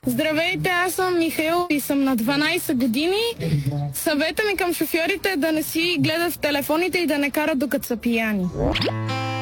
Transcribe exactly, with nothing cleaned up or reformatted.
Здравейте, аз съм Михаил и съм на дванайсет години. Съвета ми към шофьорите е да не си гледат в телефоните и да не карат докато са пияни.